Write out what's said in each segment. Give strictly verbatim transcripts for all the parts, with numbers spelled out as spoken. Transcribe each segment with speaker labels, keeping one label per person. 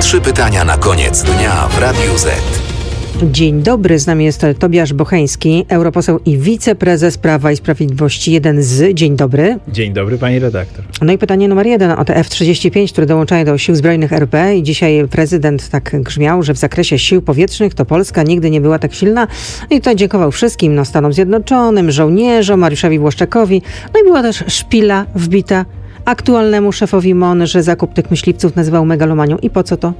Speaker 1: Trzy pytania na koniec dnia w Radiu Z.
Speaker 2: Dzień dobry, z nami jest Tobiasz Bocheński, europoseł i wiceprezes Prawa i Sprawiedliwości, jeden z. Dzień dobry.
Speaker 3: Dzień dobry, pani redaktor.
Speaker 2: No i pytanie numer jeden o te F trzydzieści pięć, które dołączają do Sił Zbrojnych R P i dzisiaj prezydent tak grzmiał, że w zakresie sił powietrznych to Polska nigdy nie była tak silna. No i tutaj dziękował wszystkim, no Stanom Zjednoczonym, żołnierzom, Mariuszowi Błaszczakowi. No i była też szpila wbita aktualnemu szefowi M O N, że zakup tych myśliwców nazywał megalomanią. I po co to?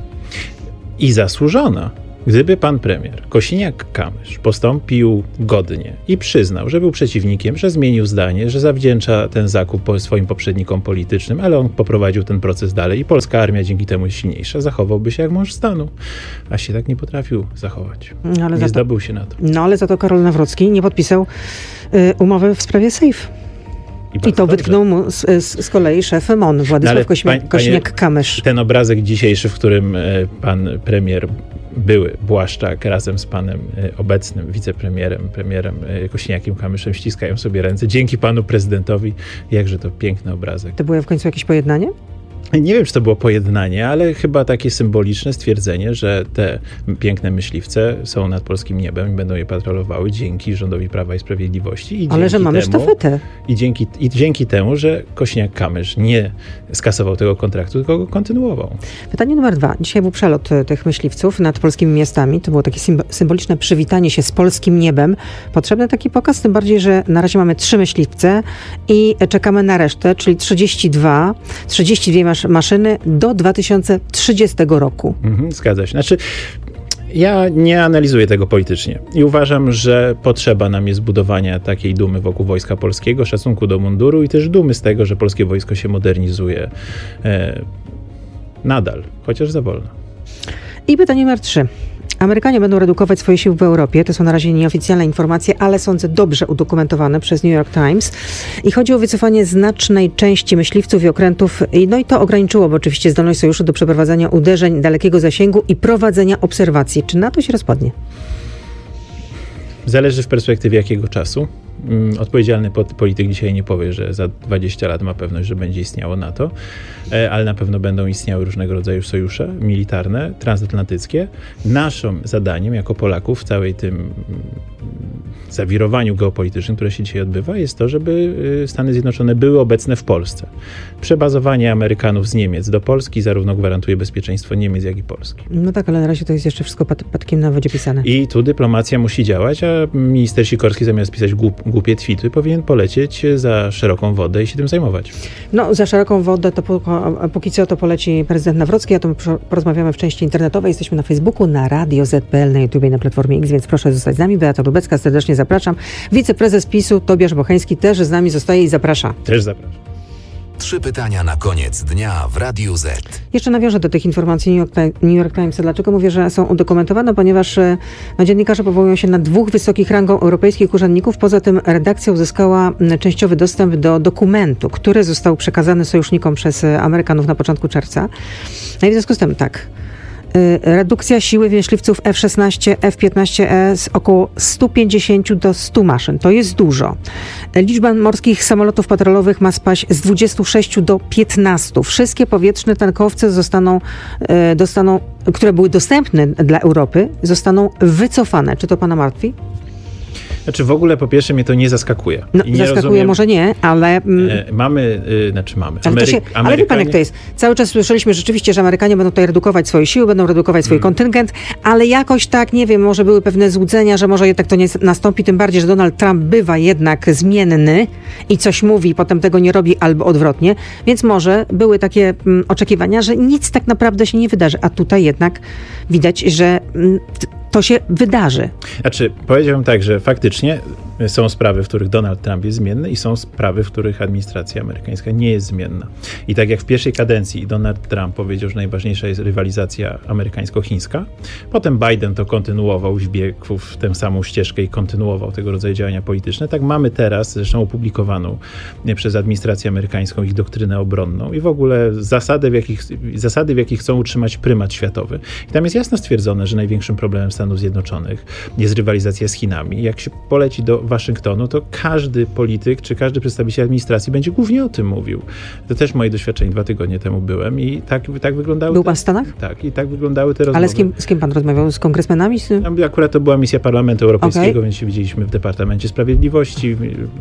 Speaker 3: I zasłużona. Gdyby pan premier Kosiniak-Kamysz postąpił godnie i przyznał, że był przeciwnikiem, że zmienił zdanie, że zawdzięcza ten zakup swoim poprzednikom politycznym, ale on poprowadził ten proces dalej i polska armia dzięki temu jest silniejsza, zachowałby się jak mąż stanu. A się tak nie potrafił zachować. No, ale nie zdobył to, się na to.
Speaker 2: No ale za to Karol Nawrocki nie podpisał y, umowy w sprawie SAFE. I, I to wytknął mu z, z, z kolei szef M O N, Władysław no, Kosiniak-Kamysz.
Speaker 3: Ten obrazek dzisiejszy, w którym pan premier były Błaszczak razem z panem obecnym wicepremierem, premierem Kosiniakiem-Kamyszem ściskają sobie ręce. Dzięki panu prezydentowi. Jakże to piękny obrazek.
Speaker 2: To było w końcu jakieś pojednanie?
Speaker 3: Nie wiem, czy to było pojednanie, ale chyba takie symboliczne stwierdzenie, że te piękne myśliwce są nad polskim niebem i będą je patrolowały dzięki rządowi Prawa i Sprawiedliwości. I
Speaker 2: ale że mamy
Speaker 3: temu,
Speaker 2: sztafetę.
Speaker 3: I dzięki, I dzięki temu, że Kosiniak-Kamysz nie skasował tego kontraktu, tylko go kontynuował.
Speaker 2: Pytanie numer dwa. Dzisiaj był przelot tych myśliwców nad polskimi miastami. To było takie symboliczne przywitanie się z polskim niebem. Potrzebny taki pokaz, tym bardziej, że na razie mamy trzy myśliwce i czekamy na resztę, czyli trzydzieści dwa, trzydzieści dwie masz maszyny do dwa tysiące trzydziestego roku.
Speaker 3: Mhm, zgadza się. Znaczy, ja nie analizuję tego politycznie i uważam, że potrzeba nam jest budowania takiej dumy wokół Wojska Polskiego, szacunku do munduru i też dumy z tego, że polskie wojsko się modernizuje e, nadal, chociaż za wolno.
Speaker 2: I pytanie numer trzy. Amerykanie będą redukować swoje siły w Europie. To są na razie nieoficjalne informacje, ale sądzę dobrze udokumentowane przez New York Times. I chodzi o wycofanie znacznej części myśliwców i okrętów. No i to ograniczyłoby oczywiście zdolność sojuszu do przeprowadzania uderzeń dalekiego zasięgu i prowadzenia obserwacji. Czy NATO się rozpadnie?
Speaker 3: Zależy w perspektywie jakiego czasu. Odpowiedzialny polityk dzisiaj nie powie, że za dwadzieścia lat ma pewność, że będzie istniało NATO, ale na pewno będą istniały różnego rodzaju sojusze militarne, transatlantyckie. Naszym zadaniem jako Polaków w całej tym zawirowaniu geopolitycznym, które się dzisiaj odbywa, jest to, żeby Stany Zjednoczone były obecne w Polsce. Przebazowanie Amerykanów z Niemiec do Polski zarówno gwarantuje bezpieczeństwo Niemiec, jak i Polski.
Speaker 2: No tak, ale na razie to jest jeszcze wszystko pat- patkiem na wodzie pisane.
Speaker 3: I tu dyplomacja musi działać, a minister Sikorski zamiast pisać głup, głupie tweety powinien polecieć za szeroką wodę i się tym zajmować.
Speaker 2: No, za szeroką wodę to póki co to poleci prezydent Nawrocki, a to my porozmawiamy w części internetowej. Jesteśmy na Facebooku, na Radio Z kropka P L, na YouTubie, na Platformie X, więc proszę zostać z nami. Beata Lubecka, serdecznie zapraszam. Wiceprezes PiSu Tobiasz Bocheński też z nami zostaje i zaprasza.
Speaker 3: Też zapraszam.
Speaker 1: Trzy pytania na koniec dnia w Radiu Z.
Speaker 2: Jeszcze nawiążę do tych informacji New York, New York Times. Dlaczego mówię, że są udokumentowane? Ponieważ no, dziennikarze powołują się na dwóch wysokich rangą europejskich urzędników. Poza tym redakcja uzyskała częściowy dostęp do dokumentu, który został przekazany sojusznikom przez Amerykanów na początku czerwca. No i w związku z tym tak. Redukcja siły myśliwców F szesnaście, F piętnaście E z około sto pięćdziesiąt do stu maszyn. To jest dużo. Liczba morskich samolotów patrolowych ma spaść z dwudziestu sześciu do piętnastu. Wszystkie powietrzne tankowce zostaną, dostaną, które były dostępne dla Europy, zostaną wycofane. Czy to pana martwi?
Speaker 3: Znaczy w ogóle po pierwsze mnie to nie zaskakuje.
Speaker 2: No,
Speaker 3: I nie
Speaker 2: zaskakuje
Speaker 3: rozumiem,
Speaker 2: może nie, ale...
Speaker 3: E, mamy, y, znaczy mamy.
Speaker 2: Ale,
Speaker 3: Amery-
Speaker 2: się,
Speaker 3: Amerykanie...
Speaker 2: ale wie pan jak to jest. Cały czas słyszeliśmy rzeczywiście, że Amerykanie będą tutaj redukować swoje siły, będą redukować swój hmm. kontyngent, ale jakoś tak, nie wiem, może były pewne złudzenia, że może jednak to nie nastąpi, tym bardziej, że Donald Trump bywa jednak zmienny i coś mówi, potem tego nie robi albo odwrotnie, więc może były takie mm, oczekiwania, że nic tak naprawdę się nie wydarzy, a tutaj jednak widać, że mm, to się wydarzy.
Speaker 3: Znaczy, powiedziałbym tak, że faktycznie są sprawy, w których Donald Trump jest zmienny i są sprawy, w których administracja amerykańska nie jest zmienna. I tak jak w pierwszej kadencji Donald Trump powiedział, że najważniejsza jest rywalizacja amerykańsko-chińska, potem Biden to kontynuował, wbiegł w tę samą ścieżkę i kontynuował tego rodzaju działania polityczne. Tak mamy teraz, zresztą opublikowaną przez administrację amerykańską ich doktrynę obronną i w ogóle zasady, w jakich, zasady, w jakich chcą utrzymać prymat światowy. I tam jest jasno stwierdzone, że największym problemem Stanów Zjednoczonych jest rywalizacja z Chinami. Jak się poleci do Waszyngtonu, to każdy polityk, czy każdy przedstawiciel administracji będzie głównie o tym mówił. To też moje doświadczenie, dwa tygodnie temu byłem i tak, tak wyglądały...
Speaker 2: Był
Speaker 3: te,
Speaker 2: pan w Stanach?
Speaker 3: Tak, i tak wyglądały te rozmowy.
Speaker 2: Ale z kim, z kim pan rozmawiał? Z kongresmenami? Z...
Speaker 3: Akurat to była misja Parlamentu Europejskiego,
Speaker 2: Okay.
Speaker 3: więc się widzieliśmy w Departamencie Sprawiedliwości,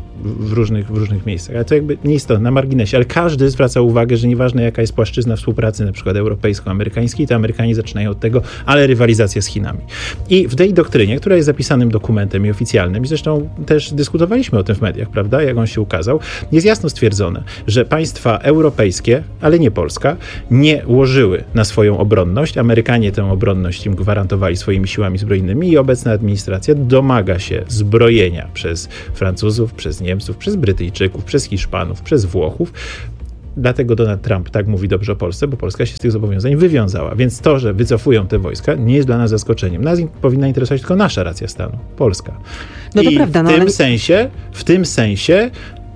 Speaker 3: w różnych, w różnych miejscach. Ale to jakby nie istotne, na marginesie, ale każdy zwraca uwagę, że nieważne jaka jest płaszczyzna współpracy, na przykład europejsko-amerykańskiej, to Amerykanie zaczynają od tego, ale rywalizacja z Chinami. I w tej doktrynie, która jest zapisanym dokumentem i oficjalnym, i zresztą też dyskutowaliśmy o tym w mediach, prawda, jak on się ukazał, jest jasno stwierdzone, że państwa europejskie, ale nie Polska, nie łożyły na swoją obronność. Amerykanie tę obronność im gwarantowali swoimi siłami zbrojnymi i obecna administracja domaga się zbrojenia przez Francuzów, przez Niemców, przez Brytyjczyków, przez Hiszpanów, przez Włochów. Dlatego Donald Trump tak mówi dobrze o Polsce, bo Polska się z tych zobowiązań wywiązała. Więc to, że wycofują te wojska, nie jest dla nas zaskoczeniem. Nas powinna interesować tylko nasza racja stanu, Polska.
Speaker 2: No to
Speaker 3: I
Speaker 2: prawda,
Speaker 3: w
Speaker 2: no
Speaker 3: tym
Speaker 2: ale...
Speaker 3: sensie, w tym sensie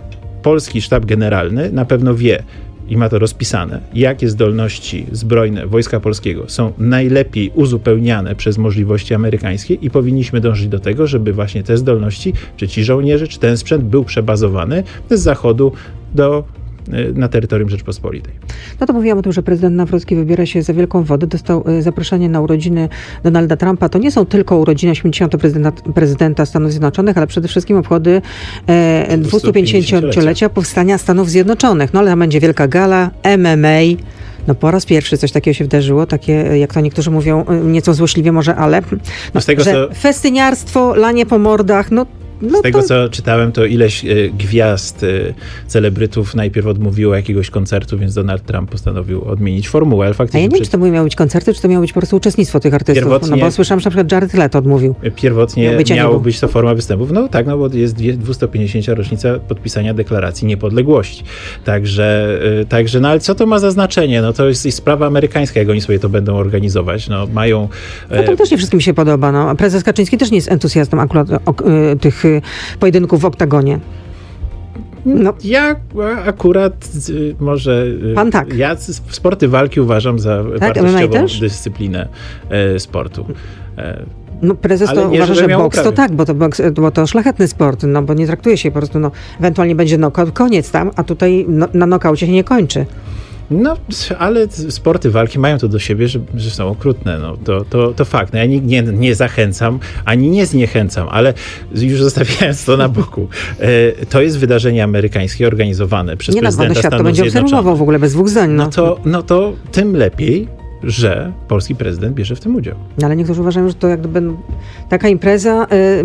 Speaker 3: polski sztab generalny na pewno wie i ma to rozpisane, jakie zdolności zbrojne Wojska Polskiego są najlepiej uzupełniane przez możliwości amerykańskie i powinniśmy dążyć do tego, żeby właśnie te zdolności, czy ci żołnierze, czy ten sprzęt był przebazowany z zachodu do na terytorium Rzeczpospolitej.
Speaker 2: No to mówiłam o tym, że prezydent Nawrocki wybiera się za wielką wodę. Dostał zaproszenie na urodziny Donalda Trumpa. To nie są tylko urodziny osiemdziesiątego prezydenta, prezydenta Stanów Zjednoczonych, ale przede wszystkim obchody e, dwieście pięćdziesięciolecia powstania Stanów Zjednoczonych. No ale tam będzie wielka gala, M M A. No po raz pierwszy coś takiego się wydarzyło, takie, jak to niektórzy mówią, nieco złośliwie może, ale no,
Speaker 3: z tego,
Speaker 2: że
Speaker 3: co...
Speaker 2: festyniarstwo, lanie po mordach, no No
Speaker 3: Z tego,
Speaker 2: to...
Speaker 3: co czytałem, to ileś y, gwiazd, y, celebrytów najpierw odmówiło jakiegoś koncertu, więc Donald Trump postanowił odmienić formułę. Ale faktycznie
Speaker 2: A ja nie
Speaker 3: przy...
Speaker 2: wiem, czy to miały być koncerty, czy to miało być po prostu uczestnictwo tych artystów.
Speaker 3: Pierwotnie...
Speaker 2: No bo słyszałam, że na przykład Jared Leto odmówił.
Speaker 3: Pierwotnie
Speaker 2: Miał być,
Speaker 3: miało być to forma występów. No tak, no bo jest dwieście pięćdziesiąta rocznica podpisania deklaracji niepodległości. Także, y, także, no ale co to ma za znaczenie? No to jest, jest sprawa amerykańska, jak oni sobie to będą organizować. No mają...
Speaker 2: No to też nie wszystkim się podoba. No. Prezes Kaczyński też nie jest entuzjastą akurat o, o, tych pojedynków w oktagonie.
Speaker 3: No. Ja akurat y, może... Y,
Speaker 2: Pan tak.
Speaker 3: Ja sporty walki uważam za
Speaker 2: tak?
Speaker 3: wartościową dyscyplinę y, sportu. Y,
Speaker 2: No prezes
Speaker 3: Ale
Speaker 2: to
Speaker 3: nie,
Speaker 2: uważa,
Speaker 3: żeby
Speaker 2: że
Speaker 3: miał
Speaker 2: boks to
Speaker 3: uprawiać.
Speaker 2: tak, bo to, boks, bo to szlachetny sport, no bo nie traktuje się po prostu, no ewentualnie będzie knockout, koniec tam, a tutaj no, na knockaucie się nie kończy.
Speaker 3: No, ale sporty walki mają to do siebie, że, że są okrutne. No, to, to, to fakt. No, ja nie, nie, nie zachęcam, ani nie zniechęcam, ale już zostawiając to na boku, e, to jest wydarzenie amerykańskie organizowane przez
Speaker 2: Nie
Speaker 3: prezydenta
Speaker 2: nazwano świat, to
Speaker 3: Stanów
Speaker 2: będzie
Speaker 3: Zjednoczonych.
Speaker 2: obserwował w ogóle bez dwóch zdań. No,
Speaker 3: No to, no to tym lepiej, że polski prezydent bierze w tym udział.
Speaker 2: No, ale niektórzy uważają, że to jak gdyby taka impreza,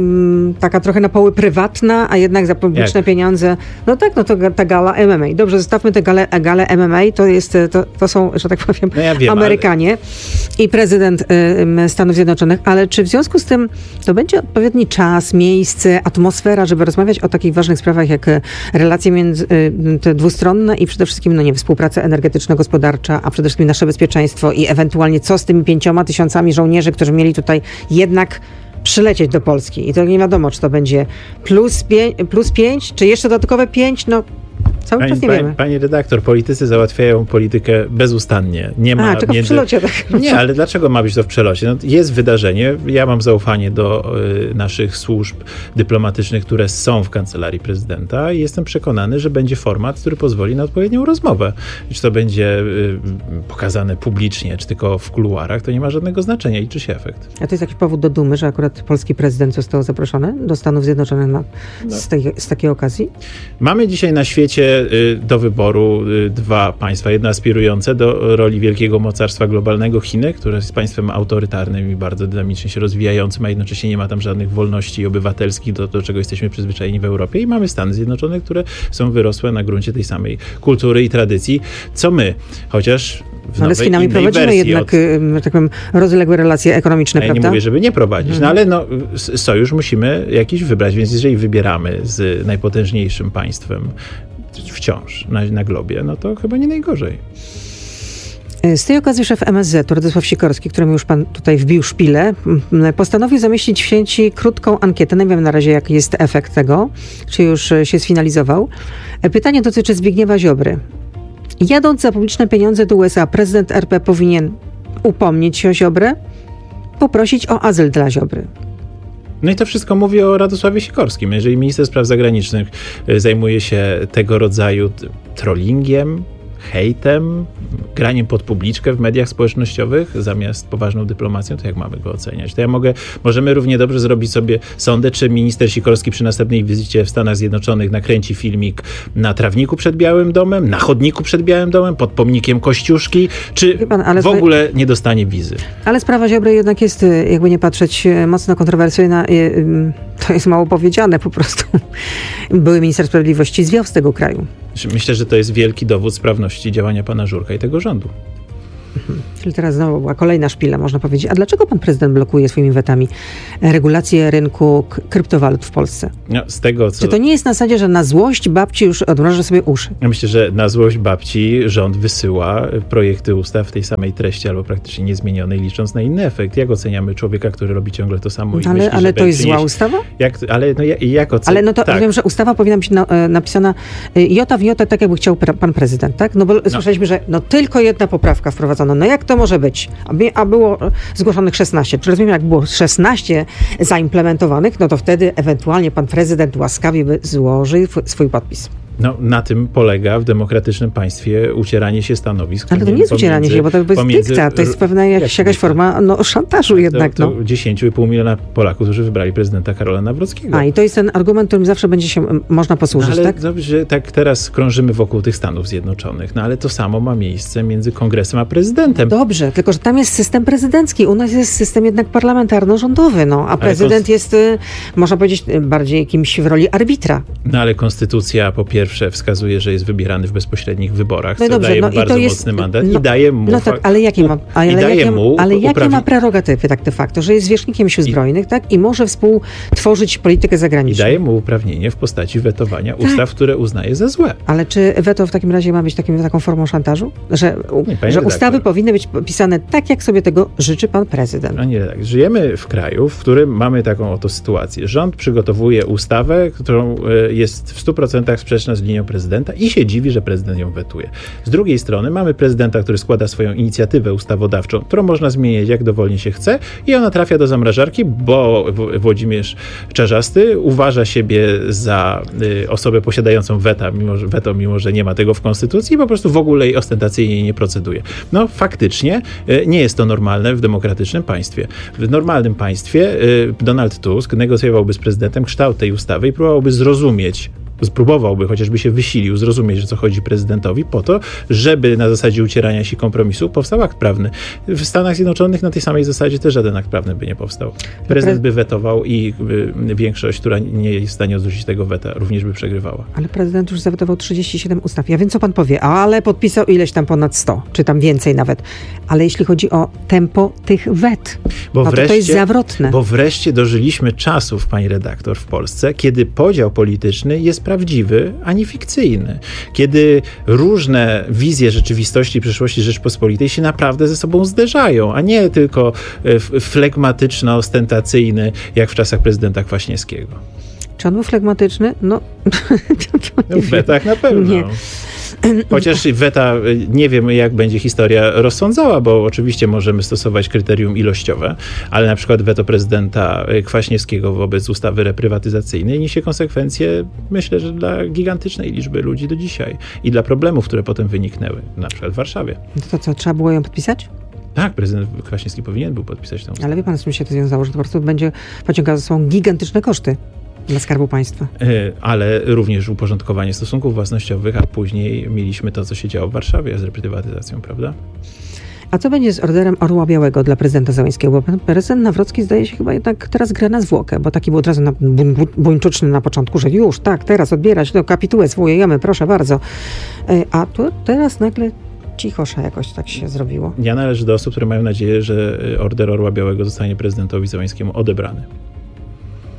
Speaker 2: y, taka trochę na poły prywatna, a jednak za publiczne
Speaker 3: Jak?
Speaker 2: pieniądze. No tak, no to ta gala M M A. Dobrze, zostawmy tę galę, galę M M A, to jest, to, to są, że tak powiem,
Speaker 3: No ja wiem,
Speaker 2: Amerykanie ale... i prezydent y, Stanów Zjednoczonych, ale czy w związku z tym to będzie odpowiedni czas, miejsce, atmosfera, żeby rozmawiać o takich ważnych sprawach jak relacje między, y, te dwustronne i przede wszystkim, no nie, współpraca energetyczno-gospodarcza, a przede wszystkim nasze bezpieczeństwo i ewentualnie co z tymi pięcioma tysiącami żołnierzy, którzy mieli tutaj jednak przylecieć do Polski. I to nie wiadomo, czy to będzie plus, pię- plus pięć, czy jeszcze dodatkowe pięć, no cały
Speaker 3: Pani,
Speaker 2: czas nie
Speaker 3: pani,
Speaker 2: wiemy.
Speaker 3: pani redaktor, politycy załatwiają politykę bezustannie. Nie ma
Speaker 2: A, tylko
Speaker 3: między...
Speaker 2: w przelocie. Tak.
Speaker 3: Nie, ale dlaczego ma być to w przelocie? No, jest wydarzenie. Ja mam zaufanie do y, naszych służb dyplomatycznych, które są w kancelarii prezydenta i jestem przekonany, że będzie format, który pozwoli na odpowiednią rozmowę. Czy to będzie y, pokazane publicznie, czy tylko w kuluarach, to nie ma żadnego znaczenia. Liczy się efekt.
Speaker 2: A to jest jakiś powód do dumy, że akurat polski prezydent został zaproszony do Stanów Zjednoczonych na,
Speaker 3: No.
Speaker 2: z, tej, z takiej okazji?
Speaker 3: Mamy dzisiaj na świecie y, do wyboru y, dwa państwa. Jedno aspirujące do roli wielkiego mocarstwa globalnego, Chiny, które jest państwem autorytarnym i bardzo dynamicznie się rozwijającym, a jednocześnie nie ma tam żadnych wolności obywatelskich, do, do czego jesteśmy przyzwyczajeni w Europie. I mamy Stany Zjednoczone, które są wyrosłe na gruncie tej samej kultury i tradycji, co my, chociaż w
Speaker 2: Ale z
Speaker 3: nowej,
Speaker 2: Chinami
Speaker 3: innej
Speaker 2: prowadzimy
Speaker 3: wersji
Speaker 2: jednak,
Speaker 3: od...
Speaker 2: y, tak powiem, rozległe relacje ekonomiczne,
Speaker 3: Ja
Speaker 2: prawda?
Speaker 3: nie mówię, żeby nie prowadzić, no ale no, s- sojusz musimy jakiś wybrać, więc jeżeli wybieramy z najpotężniejszym państwem wciąż na, na globie, no to chyba nie najgorzej.
Speaker 2: Z tej okazji szef M S Z, Radosław Sikorski, któremu już pan tutaj wbił szpilę, m, postanowił zamieścić w sieci krótką ankietę. Nie wiem na razie, jaki jest efekt tego, czy już e, się sfinalizował. E, Pytanie dotyczy Zbigniewa Ziobry. Jadąc za publiczne pieniądze do U S A, prezydent R P powinien upomnieć się o Ziobrę, poprosić o azyl dla Ziobry.
Speaker 3: No i to wszystko mówi o Radosławie Sikorskim. Jeżeli minister spraw zagranicznych zajmuje się tego rodzaju trollingiem, hejtem, graniem pod publiczkę w mediach społecznościowych zamiast poważną dyplomacją, to jak mamy go oceniać? To ja mogę, możemy równie dobrze zrobić sobie sondę, czy minister Sikorski przy następnej wizycie w Stanach Zjednoczonych nakręci filmik na trawniku przed Białym Domem, na chodniku przed Białym Domem, pod pomnikiem Kościuszki, czy
Speaker 2: Wie pan, ale
Speaker 3: w ogóle nie dostanie wizy.
Speaker 2: Ale sprawa Ziobry jednak jest, jakby nie patrzeć, mocno kontrowersyjna. To jest mało powiedziane po prostu. Były minister sprawiedliwości zwiał z tego kraju.
Speaker 3: Myślę, że to jest wielki dowód sprawności działania pana Żurka i tego rządu.
Speaker 2: Mhm. Czyli teraz znowu była kolejna szpila, można powiedzieć. A dlaczego pan prezydent blokuje swoimi wetami regulacje rynku k- kryptowalut w Polsce?
Speaker 3: No, z tego, co...
Speaker 2: Czy to nie jest na zasadzie, że na złość babci już odmroży sobie uszy?
Speaker 3: Ja myślę, że na złość babci rząd wysyła projekty ustaw w tej samej treści albo praktycznie niezmienionej, licząc na inny efekt. Jak oceniamy człowieka, który robi ciągle to samo i
Speaker 2: Ale,
Speaker 3: myśli,
Speaker 2: ale
Speaker 3: że
Speaker 2: to jest
Speaker 3: przyniesie...
Speaker 2: zła ustawa?
Speaker 3: Jak, ale no, jak, jak ocen...
Speaker 2: Ale no to
Speaker 3: tak.
Speaker 2: wiem, że ustawa powinna być na, e, napisana e, jota w jota, tak jakby chciał pra, pan prezydent, tak? No bo no. słyszeliśmy, że no tylko jedna poprawka wprowadzono. No jak to może być? A, a było zgłoszonych szesnaście. Czy rozumiem, jak było szesnaście zaimplementowanych, no to wtedy ewentualnie pan prezydent łaskawie by złożył swój podpis.
Speaker 3: No, na tym polega w demokratycznym państwie ucieranie się stanowisk.
Speaker 2: Ale to nie jest pomiędzy, ucieranie się, bo to jest pomiędzy, dykta, to jest pewna jakaś, jakaś forma no, szantażu jednak.
Speaker 3: To, to
Speaker 2: no.
Speaker 3: dziesięć i pół miliona Polaków, którzy wybrali prezydenta Karola Nawrockiego.
Speaker 2: A i to jest ten argument, którym zawsze będzie się można posłużyć,
Speaker 3: no, ale
Speaker 2: tak?
Speaker 3: Dobrze, tak teraz krążymy wokół tych Stanów Zjednoczonych, no ale to samo ma miejsce między kongresem a prezydentem.
Speaker 2: Dobrze, tylko że tam jest system prezydencki, u nas jest system jednak parlamentarno-rządowy, no, a prezydent konst... jest, można powiedzieć, bardziej kimś w roli arbitra.
Speaker 3: No ale konstytucja po pierwsze wskazuje, że jest wybierany w bezpośrednich wyborach,
Speaker 2: no
Speaker 3: co
Speaker 2: dobrze,
Speaker 3: daje
Speaker 2: no
Speaker 3: mu bardzo
Speaker 2: jest,
Speaker 3: mocny mandat
Speaker 2: no,
Speaker 3: i daje mu...
Speaker 2: No tak, ale jakie ma, ale
Speaker 3: i daje
Speaker 2: jakie,
Speaker 3: mu
Speaker 2: ale jakie
Speaker 3: uprawi...
Speaker 2: ma prerogatywy tak de facto, że jest zwierzchnikiem sił zbrojnych, I, tak? I może współtworzyć politykę zagraniczną.
Speaker 3: I daje mu uprawnienie w postaci wetowania tak. ustaw, które uznaje za złe.
Speaker 2: Ale czy weto w takim razie ma być takim, taką formą szantażu? Że,
Speaker 3: nie,
Speaker 2: że ustawy powinny być pisane tak, jak sobie tego życzy pan prezydent.
Speaker 3: No nie tak. Żyjemy w kraju, w którym mamy taką oto sytuację. Rząd przygotowuje ustawę, którą jest w stu procentach sprzeczna z linią prezydenta i się dziwi, że prezydent ją wetuje. Z drugiej strony mamy prezydenta, który składa swoją inicjatywę ustawodawczą, którą można zmieniać jak dowolnie się chce i ona trafia do zamrażarki, bo Włodzimierz Czarzasty uważa siebie za y, osobę posiadającą weta, mimo, że, weto, mimo że nie ma tego w konstytucji i po prostu w ogóle i ostentacyjnie nie proceduje. No faktycznie y, nie jest to normalne w demokratycznym państwie. W normalnym państwie y, Donald Tusk negocjowałby z prezydentem kształt tej ustawy i próbowałby zrozumieć, spróbowałby, chociażby się wysilił, zrozumieć, o co chodzi prezydentowi, po to, żeby na zasadzie ucierania się kompromisu powstał akt prawny. W Stanach Zjednoczonych na tej samej zasadzie też żaden akt prawny by nie powstał. Prezydent by wetował i większość, która nie jest w stanie odrzucić tego weta, również by przegrywała.
Speaker 2: Ale prezydent już zawetował trzydzieści siedem ustaw. Ja wiem, co pan powie, ale podpisał ileś tam ponad sto, czy tam więcej nawet. Ale jeśli chodzi o tempo tych wet,
Speaker 3: bo
Speaker 2: no
Speaker 3: wreszcie,
Speaker 2: to, to jest zawrotne.
Speaker 3: Bo wreszcie dożyliśmy czasów, pani redaktor, w Polsce, kiedy podział polityczny jest prawdziwy, a nie fikcyjny. Kiedy różne wizje rzeczywistości i przyszłości Rzeczpospolitej się naprawdę ze sobą zderzają, a nie tylko flegmatyczno-ostentacyjny, jak w czasach prezydenta Kwaśniewskiego.
Speaker 2: Czy on był flegmatyczny? No,
Speaker 3: no w wetach na pewno. Nie. Chociaż weta, nie wiem jak będzie historia rozsądzała, bo oczywiście możemy stosować kryterium ilościowe, ale na przykład weto prezydenta Kwaśniewskiego wobec ustawy reprywatyzacyjnej niesie konsekwencje, myślę, że dla gigantycznej liczby ludzi do dzisiaj i dla problemów, które potem wyniknęły, na przykład w Warszawie.
Speaker 2: To co, trzeba było ją podpisać?
Speaker 3: Tak, prezydent Kwaśniewski powinien był podpisać tę ustawę.
Speaker 2: Ale wie pan, z czym się to związało, że to po prostu będzie pociągało za sobą gigantyczne koszty dla Skarbu Państwa.
Speaker 3: Ale również uporządkowanie stosunków własnościowych, a później mieliśmy to, co się działo w Warszawie z reprywatyzacją, prawda?
Speaker 2: A co będzie z orderem Orła Białego dla prezydenta Załęskiego? Bo pan prezydent Nawrocki zdaje się chyba jednak teraz gra na zwłokę, bo taki był od razu na, bu, buńczuczny na początku, że już, tak, teraz odbierać, no kapitułę zwołujemy, proszę bardzo. A tu teraz nagle cichosza jakoś tak się zrobiło.
Speaker 3: Ja należę do osób, które mają nadzieję, że order Orła Białego zostanie prezydentowi Załęskiemu odebrany.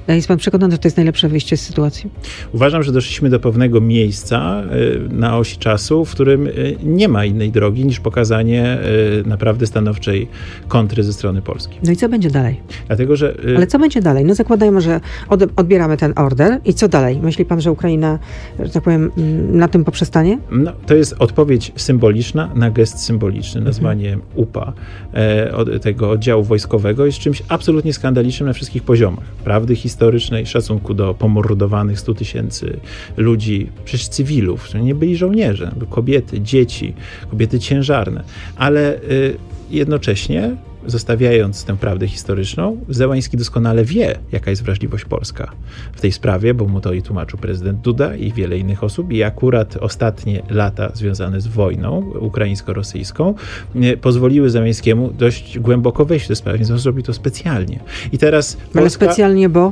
Speaker 2: Jest pan przekonany, że to jest najlepsze wyjście z sytuacji?
Speaker 3: Uważam, że doszliśmy do pewnego miejsca na osi czasu, w którym nie ma innej drogi niż pokazanie naprawdę stanowczej kontry ze strony Polski.
Speaker 2: No i co będzie dalej?
Speaker 3: Dlatego, że...
Speaker 2: Ale co będzie dalej? No zakładajmy, że od, odbieramy ten order i co dalej? Myśli pan, że Ukraina, że tak powiem, na tym poprzestanie?
Speaker 3: No, to jest odpowiedź symboliczna na gest symboliczny. Nazwanie mhm. U P A e, od, tego oddziału wojskowego jest czymś absolutnie skandalicznym na wszystkich poziomach. Prawdy historycznej, szacunku do pomordowanych stu tysięcy ludzi, przecież cywilów, że nie byli żołnierze, kobiety, dzieci, kobiety ciężarne, ale y, jednocześnie zostawiając tę prawdę historyczną, Zełański doskonale wie, jaka jest wrażliwość polska w tej sprawie, bo mu to i tłumaczył prezydent Duda i wiele innych osób i akurat ostatnie lata związane z wojną ukraińsko-rosyjską pozwoliły Zełańskiemu dość głęboko wejść w tę sprawę, więc on zrobił to specjalnie. I teraz Polska...
Speaker 2: Ale specjalnie, bo?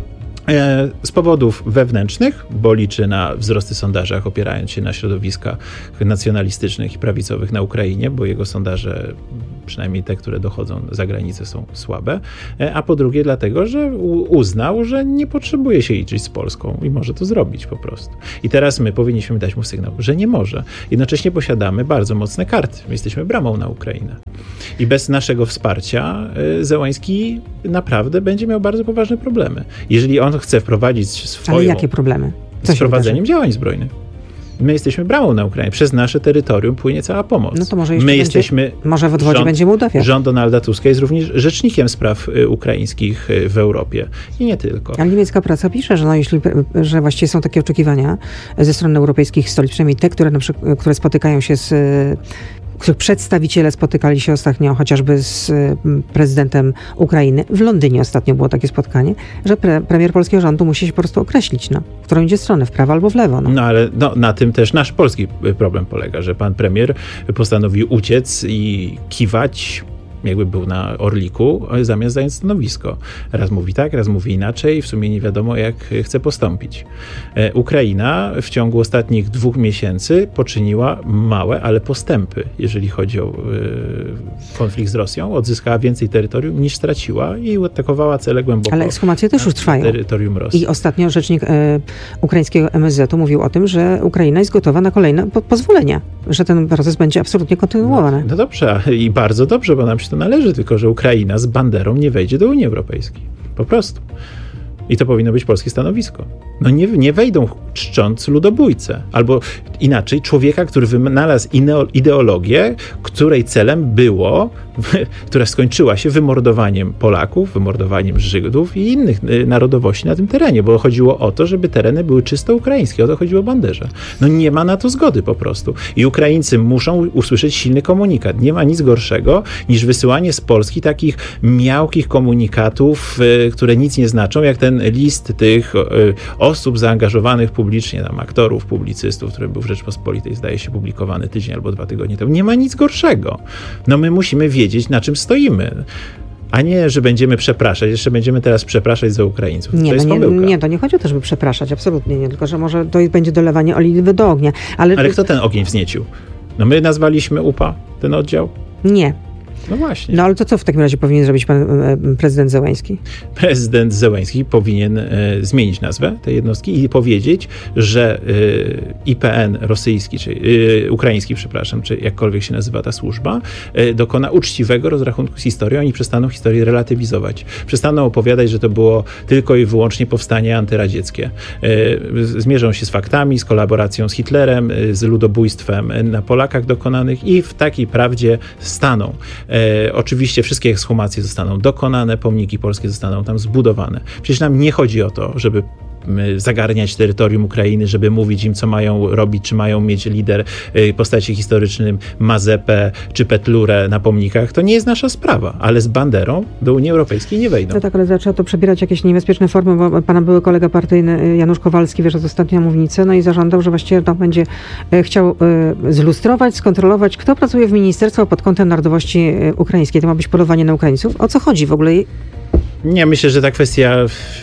Speaker 3: Z powodów wewnętrznych, bo liczy na wzrosty w sondażach, opierając się na środowiskach nacjonalistycznych i prawicowych na Ukrainie, bo jego sondaże, przynajmniej te, które dochodzą za granicę, są słabe. A po drugie dlatego, że uznał, że nie potrzebuje się liczyć z Polską i może to zrobić po prostu. I teraz my powinniśmy dać mu sygnał, że nie może. Jednocześnie posiadamy bardzo mocne karty. My jesteśmy bramą na Ukrainę. I bez naszego wsparcia Zełański naprawdę będzie miał bardzo poważne problemy. Jeżeli on chce wprowadzić swoją...
Speaker 2: Ale jakie problemy?
Speaker 3: Co z wprowadzeniem działań zbrojnych. My jesteśmy bramą na Ukrainie. Przez nasze terytorium płynie cała pomoc.
Speaker 2: No to może
Speaker 3: My
Speaker 2: będzie,
Speaker 3: jesteśmy...
Speaker 2: Może w odwodzie
Speaker 3: rząd,
Speaker 2: będzie Mołdawia.
Speaker 3: Rząd Donalda Tuska jest również rzecznikiem spraw ukraińskich w Europie. I nie tylko.
Speaker 2: Ale niemiecka prasa pisze, że, no, jeśli, że właściwie są takie oczekiwania ze strony europejskich stolic, przynajmniej te, które, na przykład, które spotykają się z... których przedstawiciele spotykali się ostatnio chociażby z prezydentem Ukrainy. W Londynie ostatnio było takie spotkanie, że pre, premier polskiego rządu musi się po prostu określić, no, w którą idzie stronę, w prawo albo w lewo. No,
Speaker 3: no ale no, na tym też nasz polski problem polega, że pan premier postanowił uciec i kiwać, jakby był na Orliku, zamiast zająć stanowisko. Raz mówi tak, raz mówi inaczej i w sumie nie wiadomo, jak chce postąpić. E, Ukraina w ciągu ostatnich dwóch miesięcy poczyniła małe, ale postępy, jeżeli chodzi o e, konflikt z Rosją. Odzyskała więcej terytorium niż straciła i atakowała cele głęboko.
Speaker 2: Ale ekshumacje też już trwają.
Speaker 3: Terytorium Rosji.
Speaker 2: I ostatnio rzecznik e, ukraińskiego M S Z-u mówił o tym, że Ukraina jest gotowa na kolejne po- pozwolenia, że ten proces będzie absolutnie kontynuowany.
Speaker 3: No, no dobrze, i bardzo dobrze, bo nam się to należy, tylko że Ukraina z banderą nie wejdzie do Unii Europejskiej. Po prostu. I to powinno być polskie stanowisko. No nie, nie wejdą czcząc ludobójcę. Albo inaczej, człowieka, który wynalazł ideologię, której celem było, która skończyła się wymordowaniem Polaków, wymordowaniem Żydów i innych narodowości na tym terenie, bo chodziło o to, żeby tereny były czysto ukraińskie. O to chodziło o Banderze. No nie ma na to zgody po prostu. I Ukraińcy muszą usłyszeć silny komunikat. Nie ma nic gorszego niż wysyłanie z Polski takich miałkich komunikatów, które nic nie znaczą, jak ten list tych osób zaangażowanych publicznie, tam aktorów, publicystów, który był w Rzeczpospolitej, zdaje się, publikowany tydzień albo dwa tygodnie temu. Nie ma nic gorszego. No my musimy wiedzieć, na czym stoimy. A nie, że będziemy przepraszać. Jeszcze będziemy teraz przepraszać za Ukraińców.
Speaker 2: Nie,
Speaker 3: to jest
Speaker 2: no nie,
Speaker 3: pomyłka.
Speaker 2: nie, to nie chodzi o to, żeby przepraszać. Absolutnie nie. Tylko, że może to będzie dolewanie oliwy do ognia. Ale,
Speaker 3: Ale kto ten ogień wzniecił? No my nazwaliśmy U P A ten oddział?
Speaker 2: Nie.
Speaker 3: No właśnie.
Speaker 2: No ale to co w takim razie powinien zrobić pan e, prezydent Zełański?
Speaker 3: Prezydent Zełański powinien e, zmienić nazwę tej jednostki i powiedzieć, że e, I P N rosyjski, czy e, ukraiński, przepraszam, czy jakkolwiek się nazywa ta służba, e, dokona uczciwego rozrachunku z historią. Oni przestaną historię relatywizować. Przestaną opowiadać, że to było tylko i wyłącznie powstanie antyradzieckie. E, zmierzą się z faktami, z kolaboracją z Hitlerem, e, z ludobójstwem na Polakach dokonanych i w takiej prawdzie staną. E, oczywiście wszystkie ekshumacje zostaną dokonane, pomniki polskie zostaną tam zbudowane. Przecież nam nie chodzi o to, żeby zagarniać terytorium Ukrainy, żeby mówić im, co mają robić, czy mają mieć lider w postaci historycznym Mazepę czy Petlurę na pomnikach. To nie jest nasza sprawa, ale z banderą do Unii Europejskiej nie wejdą.
Speaker 2: No tak, ale zaczęło to przebierać jakieś niebezpieczne formy, bo pana były kolega partyjny Janusz Kowalski wyszedł z ostatniej mównicy, no i zażądał, że właściwie to będzie chciał zlustrować, skontrolować, kto pracuje w ministerstwie pod kątem narodowości ukraińskiej. To ma być polowanie na Ukraińców. O co chodzi w ogóle?
Speaker 3: Nie, myślę, że ta kwestia,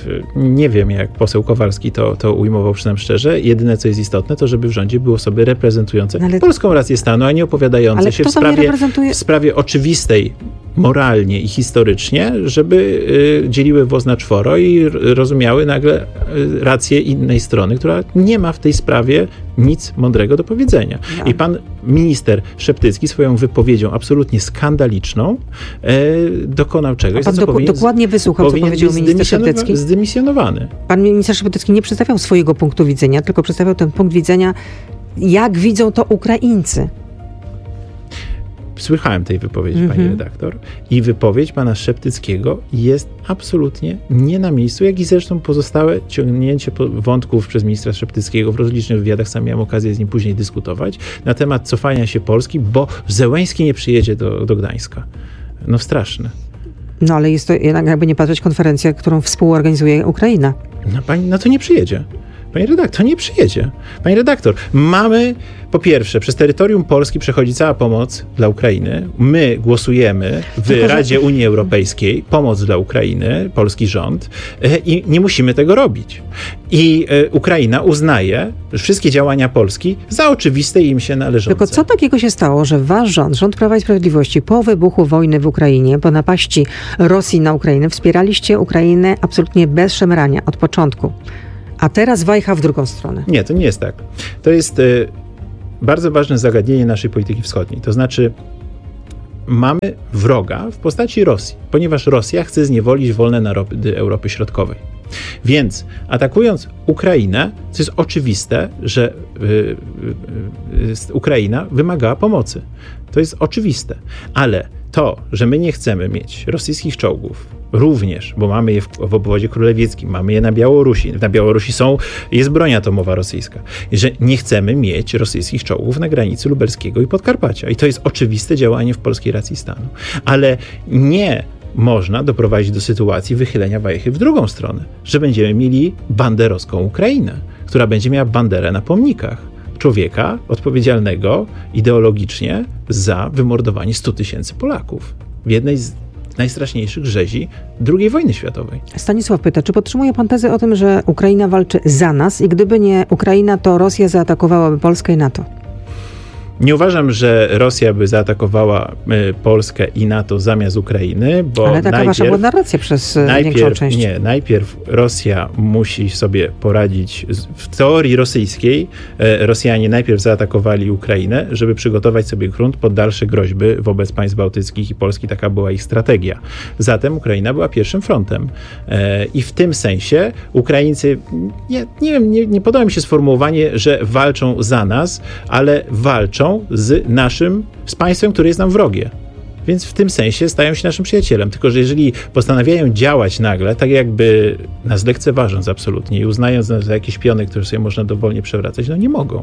Speaker 3: nie wiem, jak poseł Kowalski to, to ujmował, przyznam szczerze. Jedyne, co jest istotne, to żeby w rządzie były osoby reprezentujące ale... polską rację stanu, a nie opowiadające
Speaker 2: ale
Speaker 3: się
Speaker 2: w sprawie,
Speaker 3: w sprawie oczywistej moralnie i historycznie, żeby y, dzieliły woz na czworo i r- rozumiały nagle y, rację innej strony, która nie ma w tej sprawie nic mądrego do powiedzenia.
Speaker 2: Ja.
Speaker 3: I pan minister Szeptycki swoją wypowiedzią absolutnie skandaliczną y, dokonał czegoś,
Speaker 2: A pan
Speaker 3: za co
Speaker 2: doku-
Speaker 3: powinien,
Speaker 2: dokładnie wysłuchał, co
Speaker 3: powinien
Speaker 2: powiedział
Speaker 3: być
Speaker 2: minister
Speaker 3: zdymisjonowa-
Speaker 2: Szeptycki?
Speaker 3: zdymisjonowany.
Speaker 2: Pan minister Szeptycki nie przedstawiał swojego punktu widzenia, tylko przedstawiał ten punkt widzenia, jak widzą to Ukraińcy.
Speaker 3: Słychałem tej wypowiedzi,
Speaker 2: Mhm.
Speaker 3: pani redaktor, i wypowiedź pana Szeptyckiego jest absolutnie nie na miejscu, jak i zresztą pozostałe ciągnięcie po- wątków przez ministra Szeptyckiego w rozlicznych wywiadach, sam miałem okazję z nim później dyskutować, na temat cofania się Polski, bo Zełenski nie przyjedzie do, do Gdańska. No straszne.
Speaker 2: No ale jest to jednak, jakby nie patrzeć, konferencja, którą współorganizuje Ukraina.
Speaker 3: No, pani, no to nie przyjedzie. Pani redaktor, nie przyjedzie. Pani redaktor, mamy, po pierwsze, przez terytorium Polski przechodzi cała pomoc dla Ukrainy. My głosujemy w
Speaker 2: Tylko, że-
Speaker 3: Radzie Unii Europejskiej pomoc dla Ukrainy, polski rząd, e, i nie musimy tego robić. I e, Ukraina uznaje wszystkie działania Polski za oczywiste i im się należące.
Speaker 2: Tylko co takiego się stało, że wasz rząd, rząd Prawa i Sprawiedliwości, po wybuchu wojny w Ukrainie, po napaści Rosji na Ukrainę, wspieraliście Ukrainę absolutnie bez szemrania od początku. A teraz wajcha w drugą stronę.
Speaker 3: Nie, to nie jest tak. To jest e, bardzo ważne zagadnienie naszej polityki wschodniej. To znaczy, mamy wroga w postaci Rosji, ponieważ Rosja chce zniewolić wolne narody Europy Środkowej. Więc atakując Ukrainę, co jest oczywiste, że y, y, y, Ukraina wymagała pomocy. To jest oczywiste. Ale to, że my nie chcemy mieć rosyjskich czołgów, również, bo mamy je w, w obwodzie królewieckim, mamy je na Białorusi. Na Białorusi są, jest broń atomowa rosyjska. Że nie chcemy mieć rosyjskich czołgów na granicy lubelskiego i Podkarpacia. I to jest oczywiste działanie w polskiej racji stanu. Ale nie można doprowadzić do sytuacji wychylenia wajchy w drugą stronę, że będziemy mieli banderowską Ukrainę, która będzie miała banderę na pomnikach człowieka odpowiedzialnego ideologicznie za wymordowanie stu tysięcy Polaków w jednej z najstraszniejszych rzezi drugiej wojny światowej.
Speaker 2: Stanisław pyta, czy podtrzymuje pan tezę o tym, że Ukraina walczy za nas i gdyby nie Ukraina, to Rosja zaatakowałaby Polskę i NATO?
Speaker 3: Nie uważam, że Rosja by zaatakowała y, Polskę i NATO zamiast Ukrainy, bo
Speaker 2: Ale taka wasza
Speaker 3: najpierw,
Speaker 2: była narracja przez e, większą
Speaker 3: najpierw,
Speaker 2: część.
Speaker 3: nie, najpierw Rosja musi sobie poradzić, z- w teorii rosyjskiej e, Rosjanie najpierw zaatakowali Ukrainę, żeby przygotować sobie grunt pod dalsze groźby wobec państw bałtyckich i Polski, taka była ich strategia. Zatem Ukraina była pierwszym frontem e, i w tym sensie Ukraińcy, nie, nie wiem, nie, nie podoba mi się sformułowanie, że walczą za nas, ale walczą z naszym, z państwem, które jest nam wrogie. Więc w tym sensie stają się naszym przyjacielem. Tylko że jeżeli postanawiają działać nagle, tak jakby nas lekceważąc absolutnie i uznając nas za jakieś piony, które sobie można dowolnie przewracać, no nie mogą.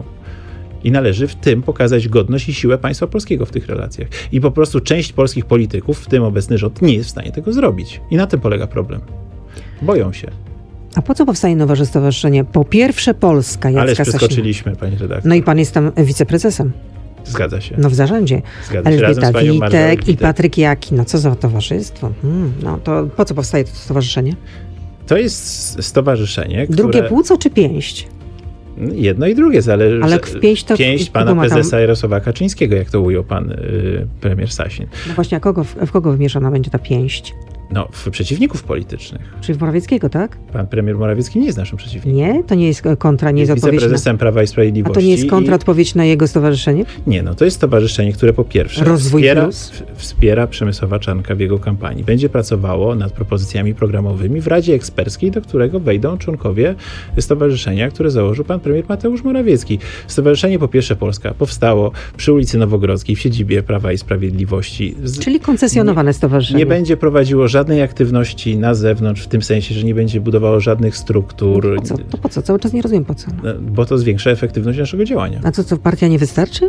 Speaker 3: I należy w tym pokazać godność i siłę państwa polskiego w tych relacjach. I po prostu część polskich polityków, w tym obecny rząd, nie jest w stanie tego zrobić. I na tym polega problem. Boją się.
Speaker 2: A po co powstaje nowe stowarzyszenie? Po pierwsze Polska, Jacka
Speaker 3: Ależ
Speaker 2: Sasina.
Speaker 3: przeskoczyliśmy, pani redaktor.
Speaker 2: No i pan jest tam wiceprezesem.
Speaker 3: Zgadza się.
Speaker 2: No w zarządzie.
Speaker 3: Zgadza się. Razem
Speaker 2: Elżbieta
Speaker 3: z panią Margaret
Speaker 2: Witek i
Speaker 3: Witek.
Speaker 2: Patryk Jaki. No co za towarzystwo? Hmm, no to po co powstaje to stowarzyszenie?
Speaker 3: To jest stowarzyszenie, które...
Speaker 2: Drugie płuco czy pięść?
Speaker 3: Jedno i drugie zależy.
Speaker 2: Ale w pięść to w-
Speaker 3: pięść
Speaker 2: kogo
Speaker 3: pana
Speaker 2: ma tam?
Speaker 3: prezesa Jarosława Kaczyńskiego, jak to ujął pan y, premier Sasin.
Speaker 2: No właśnie, a kogo, w, w kogo wymieszana będzie ta pięść?
Speaker 3: No, w przeciwników politycznych.
Speaker 2: Czyli w Morawieckiego, tak?
Speaker 3: Pan premier Morawiecki nie jest naszym przeciwnikiem.
Speaker 2: Nie? To nie jest kontra, nie jest
Speaker 3: Jest
Speaker 2: odpowiedź na...
Speaker 3: wiceprezesem Prawa i
Speaker 2: A
Speaker 3: Sprawiedliwości.
Speaker 2: to nie jest
Speaker 3: i-
Speaker 2: kontraodpowiedź na jego stowarzyszenie?
Speaker 3: Nie, no to jest stowarzyszenie, które po pierwsze
Speaker 2: Rozwój
Speaker 3: wspiera,
Speaker 2: Plus?
Speaker 3: w- wspiera Przemysława Czarnka w jego kampanii. Będzie pracowało nad propozycjami programowymi w Radzie Eksperckiej, do którego wejdą członkowie stowarzyszenia, które założył pan premier Mateusz Morawiecki. Stowarzyszenie Po Pierwsze Polska powstało przy ulicy Nowogrodzkiej w siedzibie Prawa i Sprawiedliwości. Z-
Speaker 2: Czyli koncesjonowane stowarzyszenie.
Speaker 3: Nie będzie prowadziło żadnej aktywności na zewnątrz, w tym sensie, że nie będzie budowało żadnych struktur,
Speaker 2: Po co? To po co? Cały czas nie rozumiem po co.
Speaker 3: no, bo to zwiększa efektywność naszego działania.
Speaker 2: A co, co, partia nie wystarczy?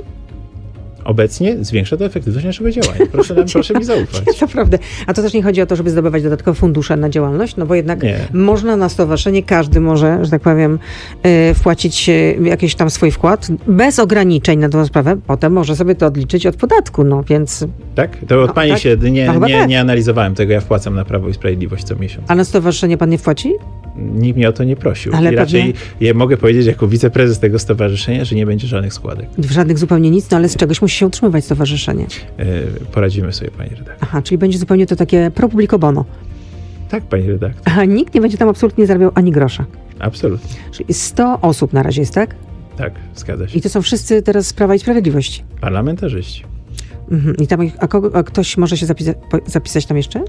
Speaker 3: Obecnie zwiększa to efektywność naszego działania. Proszę, nam, proszę mi zaufać.
Speaker 2: To prawda. A to też nie chodzi o to, żeby zdobywać dodatkowe fundusze na działalność, no bo jednak
Speaker 3: Nie.
Speaker 2: można na stowarzyszenie, każdy może, że tak powiem, y, wpłacić y, jakiś tam swój wkład bez ograniczeń na tą sprawę. Potem może sobie to odliczyć od podatku, no więc...
Speaker 3: Tak? To od
Speaker 2: No,
Speaker 3: pani
Speaker 2: tak.
Speaker 3: się nie,
Speaker 2: No, chyba
Speaker 3: nie,
Speaker 2: tak.
Speaker 3: nie analizowałem tego. Ja wpłacam na Prawo i Sprawiedliwość co miesiąc.
Speaker 2: A na stowarzyszenie pan nie wpłaci?
Speaker 3: nikt mnie o to nie prosił.
Speaker 2: Ale
Speaker 3: I raczej
Speaker 2: pewnie...
Speaker 3: ja mogę powiedzieć jako wiceprezes tego stowarzyszenia, że nie będzie żadnych składek.
Speaker 2: W żadnych zupełnie nic, no ale z czegoś musi się utrzymywać stowarzyszenie.
Speaker 3: Yy, poradzimy sobie, pani redaktor.
Speaker 2: Aha, czyli będzie zupełnie to takie pro publico bono.
Speaker 3: Tak, pani redaktor.
Speaker 2: A nikt nie będzie tam absolutnie zarabiał ani grosza.
Speaker 3: Absolutnie.
Speaker 2: Czyli sto osób na razie jest, tak?
Speaker 3: Tak, zgadza się.
Speaker 2: I to są wszyscy teraz z Prawa i Sprawiedliwości.
Speaker 3: Parlamentarzyści.
Speaker 2: Mhm. I tam, a, kogo, a ktoś może się zapisa- zapisać tam jeszcze?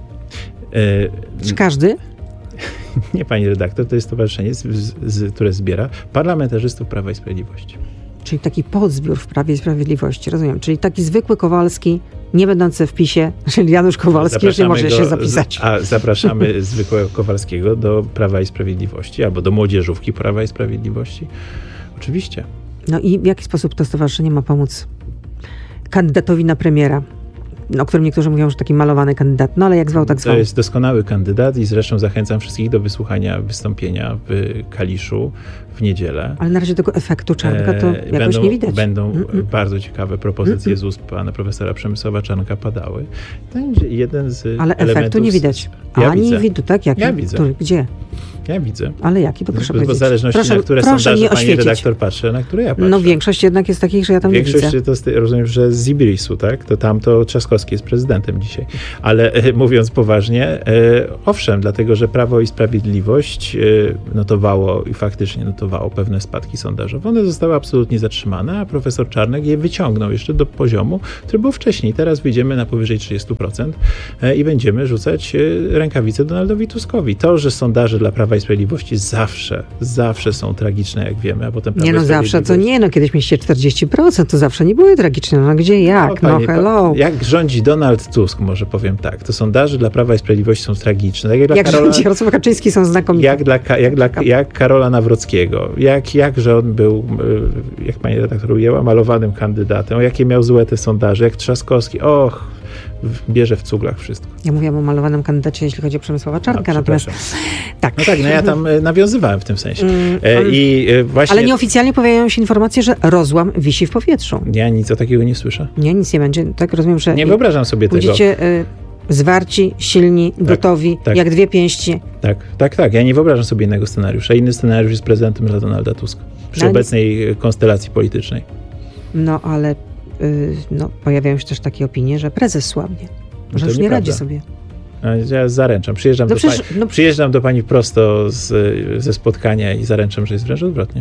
Speaker 3: Yy,
Speaker 2: Czy każdy?
Speaker 3: Nie, pani redaktor, to jest stowarzyszenie, z, z, które zbiera parlamentarzystów Prawa i Sprawiedliwości.
Speaker 2: Czyli taki podzbiór w Prawie i Sprawiedliwości, rozumiem. Czyli taki zwykły Kowalski, nie będący w PiSie, czyli Janusz Kowalski już nie może się zapisać.
Speaker 3: A zapraszamy zwykłego Kowalskiego do Prawa i Sprawiedliwości albo do młodzieżówki Prawa i Sprawiedliwości. Oczywiście.
Speaker 2: No i w jaki sposób to stowarzyszenie ma pomóc kandydatowi na premiera? O którym niektórzy mówią, że taki malowany kandydat, no ale jak zwał, tak zwał.
Speaker 3: To jest doskonały kandydat i zresztą zachęcam wszystkich do wysłuchania wystąpienia w Kaliszu w niedzielę.
Speaker 2: Ale na razie tego efektu Czarnka to jakoś
Speaker 3: będą,
Speaker 2: nie widać.
Speaker 3: Będą
Speaker 2: Mm-mm.
Speaker 3: bardzo ciekawe propozycje
Speaker 2: Mm-mm.
Speaker 3: z ust pana profesora Przemysława Czarnka padały. To jest jeden z
Speaker 2: Ale
Speaker 3: elementów...
Speaker 2: efektu nie widać.
Speaker 3: Ja
Speaker 2: Ani
Speaker 3: widzę.
Speaker 2: widu, tak? Jaki?
Speaker 3: Ja widzę.
Speaker 2: Który, gdzie?
Speaker 3: Ja widzę.
Speaker 2: Ale jaki? To proszę
Speaker 3: Bo w
Speaker 2: powiedzieć.
Speaker 3: zależności
Speaker 2: proszę,
Speaker 3: na które
Speaker 2: proszę
Speaker 3: sondaże
Speaker 2: mnie
Speaker 3: pani
Speaker 2: oświecić.
Speaker 3: redaktor patrzy, na które ja patrzę.
Speaker 2: No większość jednak jest takich, że ja tam nie
Speaker 3: Większość
Speaker 2: widzę.
Speaker 3: to z, rozumiem, że z Zibirisu, tak? To tam to Trzaskowski jest prezydentem dzisiaj. Ale e, mówiąc poważnie, e, owszem, dlatego, że Prawo i Sprawiedliwość e, notowało i faktycznie notowało pewne spadki sondażowe. One zostały absolutnie zatrzymane, a profesor Czarnek je wyciągnął jeszcze do poziomu, który był wcześniej. Teraz wyjdziemy na powyżej trzydzieści procent e, i będziemy rzucać e, rękawice Donaldowi Tuskowi. To, że sondaże dla Prawa i Sprawiedliwości zawsze, zawsze są tragiczne, jak wiemy, a potem Prawo
Speaker 2: Nie no
Speaker 3: i
Speaker 2: zawsze, to
Speaker 3: Sprawiedliwość-
Speaker 2: nie, no kiedyś mieliście czterdzieści procent, to zawsze nie były tragiczne. No gdzie, jak? No,
Speaker 3: panie,
Speaker 2: hello.
Speaker 3: Jak rządzi Donald Tusk, może powiem tak, to sondaże dla Prawa i Sprawiedliwości są tragiczne. Tak jak dla
Speaker 2: Jak
Speaker 3: Karola,
Speaker 2: rządzi Jarosław Kaczyński są znakomite.
Speaker 3: jak, dla, Ka- jak, dla, jak Karola Nawrockiego, jak, jak że on był, y, jak pani redaktor ujęła, malowanym kandydatem, jakie miał złe te sondaże, jak Trzaskowski, och, w- bierze w cuglach wszystko.
Speaker 2: Ja mówiłam o malowanym kandydacie, jeśli chodzi o Przemysława Czarnka,
Speaker 3: A,
Speaker 2: natomiast
Speaker 3: przepraszam.
Speaker 2: tak.
Speaker 3: No tak, no ja tam y, nawiązywałem w tym sensie.
Speaker 2: Mm,
Speaker 3: E,
Speaker 2: ale-
Speaker 3: I y, właśnie...
Speaker 2: Ale nieoficjalnie pojawiają się informacje, że rozłam wisi w powietrzu.
Speaker 3: Ja nic o takiego nie słyszę.
Speaker 2: Nie, nic nie będzie. Tak rozumiem, że
Speaker 3: Nie wyobrażam sobie tego.
Speaker 2: będziecie y, zwarci, silni, gotowi,
Speaker 3: tak.
Speaker 2: jak dwie pięści.
Speaker 3: Tak, tak, tak. Ja nie wyobrażam sobie innego scenariusza. Inny scenariusz jest prezydentem dla Donalda Tuska. Przy
Speaker 2: Ale-
Speaker 3: obecnej konstelacji politycznej.
Speaker 2: No ale y, no, pojawiają się też takie opinie, że prezes słabnie.
Speaker 3: No
Speaker 2: Że
Speaker 3: to
Speaker 2: już nie
Speaker 3: nieprawda.
Speaker 2: radzi sobie.
Speaker 3: A Ja zaręczam. Przyjeżdżam,
Speaker 2: No
Speaker 3: do,
Speaker 2: przecież-
Speaker 3: pani,
Speaker 2: no-
Speaker 3: przyjeżdżam do pani prosto z, ze spotkania i zaręczam, że jest wręcz odwrotnie.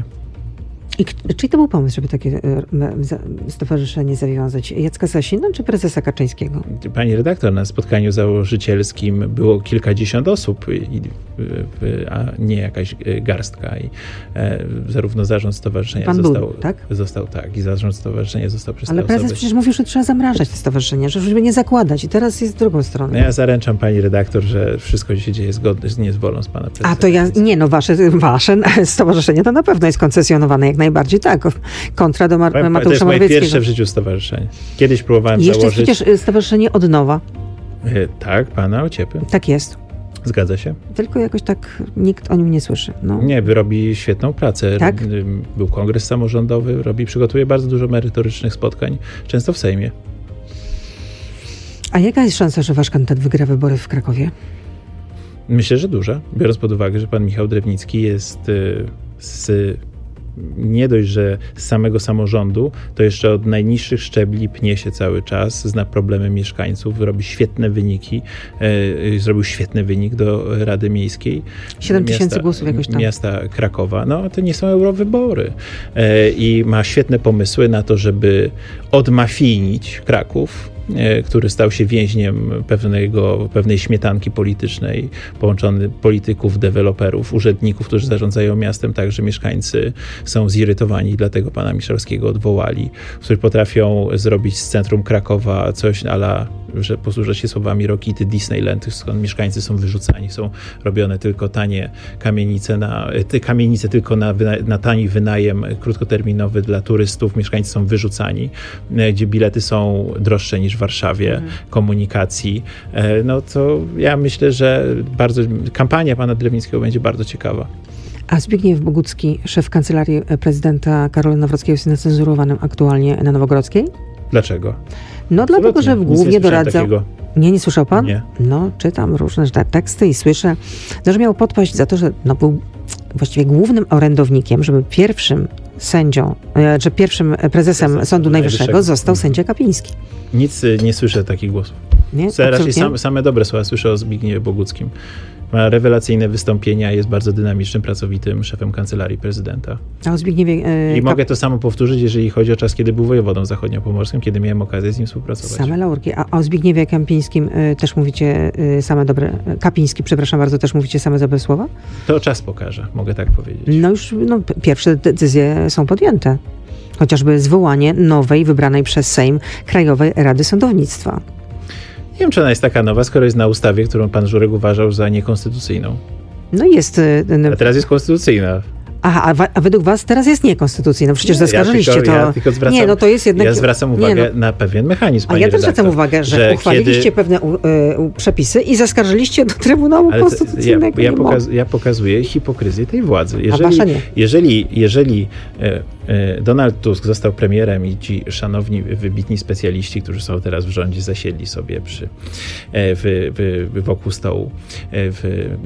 Speaker 2: I k- czyj to był pomysł, żeby takie y, m- za- stowarzyszenie zawiązać? Jacka Sasina czy prezesa Kaczyńskiego?
Speaker 3: Pani redaktor, na spotkaniu założycielskim było kilkadziesiąt osób, i, y, a nie jakaś y, garstka. I e, zarówno zarząd stowarzyszenia
Speaker 2: Pan
Speaker 3: został,
Speaker 2: był, tak?
Speaker 3: został tak, i zarząd stowarzyszenia został przez
Speaker 2: Ale
Speaker 3: te
Speaker 2: prezes
Speaker 3: osoby.
Speaker 2: przecież mówił, że trzeba zamrażać te stowarzyszenia, że żeby nie zakładać. I teraz jest w drugą stronę.
Speaker 3: No ja zaręczam pani redaktor, że wszystko się dzieje zgodnie z niezwolą z pana prezesa.
Speaker 2: A to ja, nie no, wasze, wasze stowarzyszenie to na pewno jest koncesjonowane jak najbardziej, tak. Kontra do Mar-
Speaker 3: To jest
Speaker 2: Mateusza
Speaker 3: moje
Speaker 2: Morawieckiego.
Speaker 3: pierwsze w życiu stowarzyszenie. Kiedyś próbowałem
Speaker 2: I jeszcze jest
Speaker 3: założyć...
Speaker 2: przecież y, stowarzyszenie Odnowa.
Speaker 3: E, Tak, pana Ociepy.
Speaker 2: Tak jest.
Speaker 3: Zgadza się.
Speaker 2: Tylko jakoś tak nikt o nim nie słyszy. No.
Speaker 3: Nie, robi świetną pracę.
Speaker 2: Tak?
Speaker 3: Był kongres samorządowy, robi, przygotuje bardzo dużo merytorycznych spotkań, często w Sejmie.
Speaker 2: A jaka jest szansa, że wasz kandydat wygra wybory w Krakowie?
Speaker 3: Myślę, że duża, biorąc pod uwagę, że pan Michał Drewnicki jest y, z nie dość, że z samego samorządu, to jeszcze od najniższych szczebli pnie się cały czas, zna problemy mieszkańców, robi świetne wyniki, e, zrobił świetny wynik do Rady Miejskiej.
Speaker 2: siedem tysięcy
Speaker 3: miasta-
Speaker 2: głosów jakoś tam.
Speaker 3: Miasta Krakowa. No to nie są eurowybory. E, I ma świetne pomysły na to, żeby odmafijnić Kraków, e, który stał się więźniem pewnego, pewnej śmietanki politycznej, połączony polityków, deweloperów, urzędników, którzy zarządzają miastem, tak, że mieszkańcy są zirytowani, dlatego pana Miszalskiego odwołali, którzy potrafią zrobić z centrum Krakowa coś a la, że posłużę się słowami Rokity, Disneyland, skąd mieszkańcy są wyrzucani, są robione tylko tanie kamienice, na, te kamienice tylko na, wyna- na tani wynajem krótkoterminowy dla turystów, mieszkańcy są wyrzucani, e, gdzie bilety są droższe niż w Warszawie,
Speaker 2: Mhm.
Speaker 3: komunikacji, e, no to ja myślę, że bardzo, kampania pana Drewnickiego będzie bardzo ciekawa.
Speaker 2: A Zbigniew Bogucki, szef kancelarii prezydenta Karola Nawrockiego, jest nacenzurowanym aktualnie na Nowogrodzkiej?
Speaker 3: Dlaczego?
Speaker 2: No dlatego, że
Speaker 3: Absolutnie. Nic
Speaker 2: głównie
Speaker 3: nie słyszałem
Speaker 2: doradzał...
Speaker 3: takiego.
Speaker 2: Nie, nie słyszał pan?
Speaker 3: Nie.
Speaker 2: No, czytam różne te- teksty i słyszę, no, że miał podpaść za to, że no, był właściwie głównym orędownikiem, żeby pierwszym sędzią, e, czy pierwszym prezesem
Speaker 3: Prezes
Speaker 2: Sądu
Speaker 3: Sądu
Speaker 2: Najwyższego
Speaker 3: Najwyższego.
Speaker 2: został
Speaker 3: Mhm.
Speaker 2: sędzia Kapiński.
Speaker 3: Nic y, nie słyszę takich głosów.
Speaker 2: Nie?
Speaker 3: Raczej
Speaker 2: Absolutnie.
Speaker 3: same, same dobre słowa słyszę o Zbigniewie Boguckim. Ma rewelacyjne wystąpienia, jest bardzo dynamicznym, pracowitym szefem kancelarii prezydenta.
Speaker 2: A o Zbigniewie e,
Speaker 3: I
Speaker 2: Kap-
Speaker 3: mogę to samo powtórzyć, jeżeli chodzi o czas, kiedy był wojewodą zachodniopomorskim, kiedy miałem okazję z nim współpracować.
Speaker 2: Same laurki. A o Zbigniewie Kapińskim e, też mówicie e, same dobre... Kapiński, przepraszam bardzo, też mówicie same dobre słowa?
Speaker 3: To czas pokaże, mogę tak powiedzieć.
Speaker 2: No już no, p- pierwsze decyzje są podjęte. Chociażby zwołanie nowej, wybranej przez Sejm Krajowej Rady Sądownictwa.
Speaker 3: Nie wiem, czy ona jest taka nowa, skoro jest na ustawie, którą pan Żurek uważał za niekonstytucyjną.
Speaker 2: No jest... e,
Speaker 3: A teraz jest konstytucyjna.
Speaker 2: Aha, a, wa- a według was teraz jest niekonstytucyjny. No przecież
Speaker 3: Nie,
Speaker 2: zaskarżyliście
Speaker 3: ja tylko,
Speaker 2: to.
Speaker 3: Ja tylko zwracam,
Speaker 2: nie, no to jest jednak...
Speaker 3: ja zwracam uwagę
Speaker 2: nie, no.
Speaker 3: na pewien mechanizm,
Speaker 2: A
Speaker 3: pani
Speaker 2: ja też
Speaker 3: redaktor,
Speaker 2: zwracam uwagę, że, uchwaliliście
Speaker 3: kiedy...
Speaker 2: pewne u, y, przepisy i zaskarżyliście do Trybunału
Speaker 3: Ale to,
Speaker 2: Konstytucyjnego.
Speaker 3: ja, ja,
Speaker 2: Nie
Speaker 3: pokaz, ja pokazuję hipokryzję tej władzy. Jeżeli,
Speaker 2: wasza nie.
Speaker 3: jeżeli, jeżeli e, e, Donald Tusk został premierem i ci szanowni, wybitni specjaliści, którzy są teraz w rządzie, zasiedli sobie przy, e, w, w, wokół stołu e, w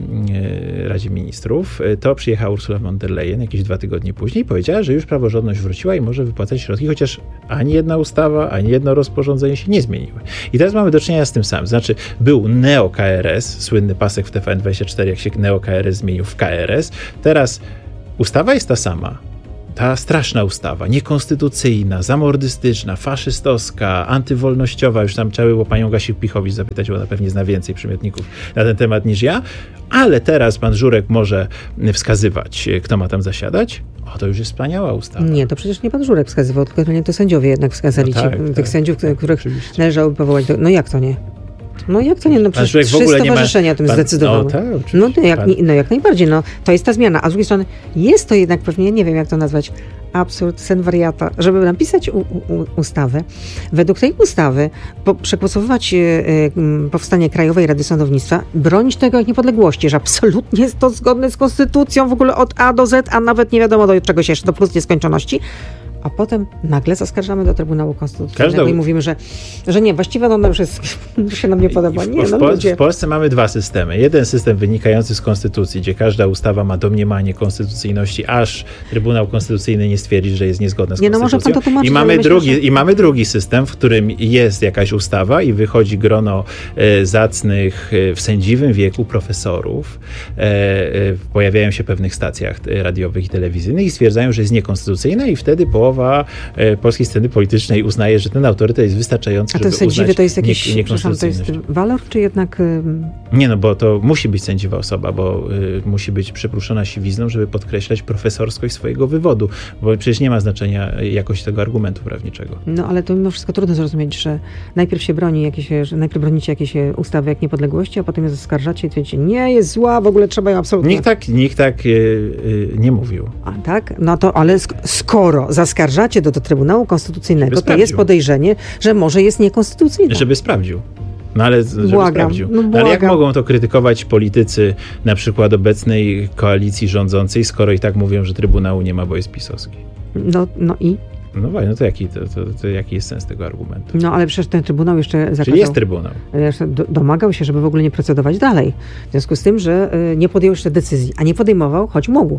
Speaker 3: e, Radzie Ministrów, e, to przyjechała Ursula von der Leyen jakieś dwa tygodnie później i powiedziała, że już praworządność wróciła i może wypłacać środki, chociaż ani jedna ustawa, ani jedno rozporządzenie się nie zmieniły. I teraz mamy do czynienia z tym samym. Znaczy, był neo-K R S, słynny pasek w T V N dwadzieścia cztery, jak się neo-K R S zmienił w K R S. Teraz ustawa jest ta sama. Ta straszna ustawa, niekonstytucyjna, zamordystyczna, faszystowska, antywolnościowa, już tam trzeba było panią Gasiuk-Pichowicz zapytać, bo ona pewnie zna więcej przymiotników na ten temat niż ja, ale teraz pan Żurek może wskazywać, kto ma tam zasiadać. O, to już jest wspaniała ustawa.
Speaker 2: Nie, to przecież nie pan Żurek wskazywał, tylko nie to sędziowie jednak wskazali
Speaker 3: No tak,
Speaker 2: ci,
Speaker 3: tak,
Speaker 2: tych sędziów,
Speaker 3: tak,
Speaker 2: których
Speaker 3: oczywiście.
Speaker 2: należałoby powołać. Do... No jak to nie? No jak to nie? No
Speaker 3: Pan
Speaker 2: przecież
Speaker 3: Żurek w
Speaker 2: trzy
Speaker 3: ogóle nie ma-
Speaker 2: stowarzyszenia tym
Speaker 3: pan-
Speaker 2: zdecydowały.
Speaker 3: no tak, oczywiście.
Speaker 2: no, to jak,
Speaker 3: Pan-
Speaker 2: no jak najbardziej, no to jest ta zmiana. A z drugiej strony jest to jednak pewnie, nie wiem jak to nazwać, absurd, sen wariata, żeby napisać u, u, ustawę. Według tej ustawy po, przegłosowywać y, y, powstanie Krajowej Rady Sądownictwa, bronić tego jak niepodległości, że absolutnie jest to zgodne z konstytucją w ogóle od A do Z, a nawet nie wiadomo do czegoś jeszcze, do plus nieskończoności. A potem nagle zaskarżamy do Trybunału Konstytucyjnego
Speaker 3: Każda-
Speaker 2: i mówimy, że, że nie, właściwie no, no już jest, że się nam nie podoba.
Speaker 3: W,
Speaker 2: Nie,
Speaker 3: w,
Speaker 2: no
Speaker 3: Pol-
Speaker 2: ludzie.
Speaker 3: w Polsce mamy dwa systemy. Jeden system wynikający z konstytucji, gdzie każda ustawa ma domniemanie konstytucyjności, aż Trybunał Konstytucyjny nie stwierdzi, że jest niezgodna z
Speaker 2: Nie, no może
Speaker 3: konstytucją.
Speaker 2: pan to tłumaczyć,
Speaker 3: I mamy,
Speaker 2: ale myślę,
Speaker 3: drugi,
Speaker 2: że-
Speaker 3: I mamy drugi system, w którym jest jakaś ustawa i wychodzi grono e, zacnych e, w sędziwym wieku profesorów. E, e, pojawiają się w pewnych stacjach e, radiowych i telewizyjnych i stwierdzają, że jest niekonstytucyjna i wtedy połowa e, polskiej sceny politycznej uznaje, że ten autorytet jest wystarczający,
Speaker 2: A
Speaker 3: żeby
Speaker 2: ten sędziwy
Speaker 3: uznać
Speaker 2: to jest jakiś,
Speaker 3: nie,
Speaker 2: przepraszam, to jest
Speaker 3: niekonstytucyjność.
Speaker 2: walor, czy jednak... ym,
Speaker 3: Nie, no bo to musi być sędziwa osoba, bo y, musi być przypruszona siwizną, żeby podkreślać profesorskość swojego wywodu, bo przecież nie ma znaczenia jakość tego argumentu prawniczego.
Speaker 2: No ale to mimo wszystko trudno zrozumieć, że najpierw się broni jakieś, że najpierw bronicie jakieś ustawy jak niepodległości, a potem je zaskarżacie i twierdzicie, nie, jest zła, w ogóle trzeba ją absolutnie...
Speaker 3: Nikt tak, nikt tak y, y, nie mówił.
Speaker 2: A tak? No to, ale sk- skoro zaskarżacie do, do Trybunału Konstytucyjnego,
Speaker 3: Żeby
Speaker 2: to
Speaker 3: sprawdził.
Speaker 2: jest podejrzenie, że może jest niekonstytucyjna.
Speaker 3: Żeby sprawdził. No ale żeby
Speaker 2: Błagam,
Speaker 3: sprawdził.
Speaker 2: no
Speaker 3: ale jak
Speaker 2: błagam.
Speaker 3: mogą to krytykować politycy na przykład obecnej koalicji rządzącej, skoro i tak mówią, że Trybunału nie ma, bo jest pisowski?
Speaker 2: No, no i?
Speaker 3: No właśnie, no to jaki, to, to, to jaki jest sens tego argumentu?
Speaker 2: No ale przecież ten Trybunał jeszcze zakazał...
Speaker 3: Czyli jest Trybunał.
Speaker 2: Jeszcze do- domagał się, żeby w ogóle nie procedować dalej. W związku z tym, że y, nie podjął jeszcze decyzji, a nie podejmował, choć mógł.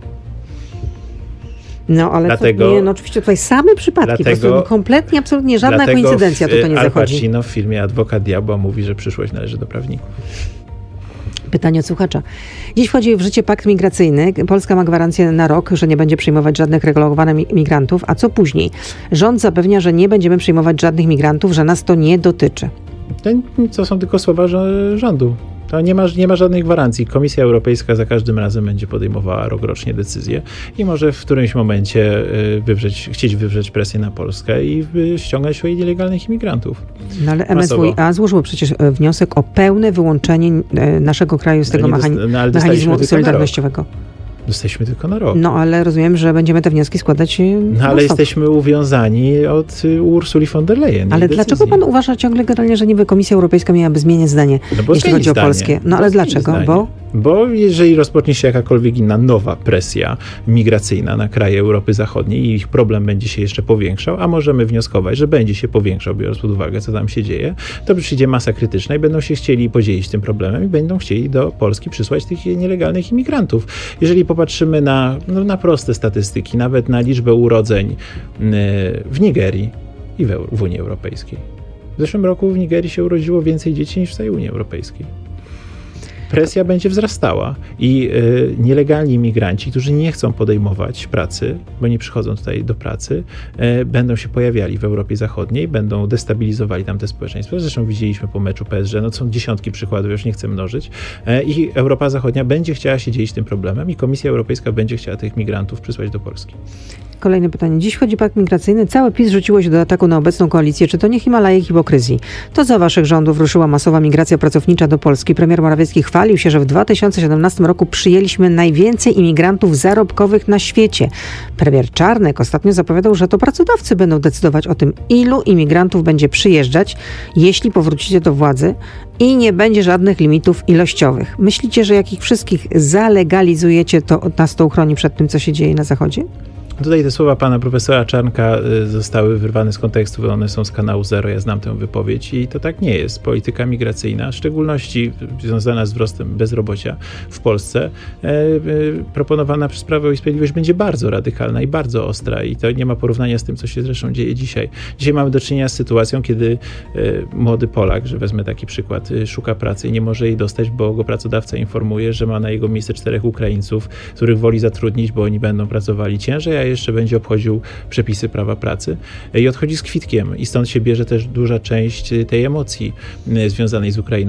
Speaker 2: No ale
Speaker 3: Dlatego-
Speaker 2: to, nie, no oczywiście tutaj same przypadki, po
Speaker 3: dlatego-
Speaker 2: prostu kompletnie, absolutnie żadna
Speaker 3: Dlatego
Speaker 2: koincydencja
Speaker 3: w-
Speaker 2: tutaj nie
Speaker 3: Al
Speaker 2: zachodzi.
Speaker 3: Pacino w filmie Adwokat Diabła mówi, że przyszłość należy do prawników.
Speaker 2: Pytanie od słuchacza. Dziś wchodzi w życie pakt migracyjny. Polska ma gwarancję na rok, że nie będzie przyjmować żadnych regulowanych mi- migrantów. A co później? Rząd zapewnia, że nie będziemy przyjmować żadnych migrantów, że nas to nie dotyczy.
Speaker 3: To są tylko słowa rzo- rządu. To nie ma, nie ma żadnej gwarancji. Komisja Europejska za każdym razem będzie podejmowała rokrocznie decyzje i może w którymś momencie y, wywrzeć, chcieć wywrzeć presję na Polskę i y, ściągać swoich nielegalnych imigrantów.
Speaker 2: No ale
Speaker 3: Masowo.
Speaker 2: M S W A złożyło przecież e, wniosek o pełne wyłączenie e, naszego kraju z tego
Speaker 3: nie
Speaker 2: mechani-
Speaker 3: dosta- no, ale dostaliśmy
Speaker 2: mechanizmu
Speaker 3: tylko na
Speaker 2: solidarnościowego.
Speaker 3: Jesteśmy tylko na rok.
Speaker 2: No, ale rozumiem, że będziemy te wnioski składać.
Speaker 3: No, ale jesteśmy uwiązani od Ursuli von der Leyen.
Speaker 2: Ale dlaczego pan uważa ciągle generalnie, że niby Komisja Europejska miałaby zmienić zdanie,
Speaker 3: no bo
Speaker 2: jeśli chodzi
Speaker 3: zdanie.
Speaker 2: o Polskie? No, ale dlaczego? Bo...
Speaker 3: Bo jeżeli rozpocznie się jakakolwiek inna nowa presja migracyjna na kraje Europy Zachodniej i ich problem będzie się jeszcze powiększał, a możemy wnioskować, że będzie się powiększał, biorąc pod uwagę, co tam się dzieje, to przyjdzie masa krytyczna i będą się chcieli podzielić tym problemem i będą chcieli do Polski przysłać tych nielegalnych imigrantów. Jeżeli popatrzymy na, no, na proste statystyki, nawet na liczbę urodzeń w Nigerii i w, w Unii Europejskiej. W zeszłym roku w Nigerii się urodziło więcej dzieci niż w całej Unii Europejskiej. Presja będzie wzrastała i y, nielegalni imigranci, którzy nie chcą podejmować pracy, bo nie przychodzą tutaj do pracy, y, będą się pojawiali w Europie Zachodniej, będą destabilizowali tamte społeczeństwo. Zresztą widzieliśmy po meczu P S G, no są dziesiątki przykładów, już nie chcę mnożyć. Y, I Europa Zachodnia będzie chciała się dzielić tym problemem i Komisja Europejska będzie chciała tych migrantów przysłać do Polski.
Speaker 2: Kolejne pytanie. Dziś wchodzi pakt migracyjny. Cały PiS rzuciło się do ataku na obecną koalicję. Czy to nie Himalaje hipokryzji? To za waszych rządów ruszyła masowa migracja pracownicza do Polski. Premier Morawiecki chwalił się, że w dwa tysiące siedemnastym roku przyjęliśmy najwięcej imigrantów zarobkowych na świecie. Premier Czarnek ostatnio zapowiadał, że to pracodawcy będą decydować o tym, ilu imigrantów będzie przyjeżdżać, jeśli powrócicie do władzy i nie będzie żadnych limitów ilościowych. Myślicie, że jak ich wszystkich zalegalizujecie, to nas to uchroni przed tym, co się dzieje na Zachodzie?
Speaker 3: Tutaj te słowa pana profesora Czarnka zostały wyrwane z kontekstu, one są z kanału Zero, ja znam tę wypowiedź i to tak nie jest. Polityka migracyjna, w szczególności związana z wzrostem bezrobocia w Polsce, e, e, proponowana przez Prawo i Sprawiedliwość będzie bardzo radykalna i bardzo ostra i to nie ma porównania z tym, co się zresztą dzieje dzisiaj. Dzisiaj mamy do czynienia z sytuacją, kiedy e, młody Polak, że wezmę taki przykład, e, szuka pracy i nie może jej dostać, bo go pracodawca informuje, że ma na jego miejsce czterech Ukraińców, których woli zatrudnić, bo oni będą pracowali ciężej, a jeszcze będzie obchodził przepisy prawa pracy i odchodzi z kwitkiem i stąd się bierze też duża część tej emocji związanej z Ukrainą.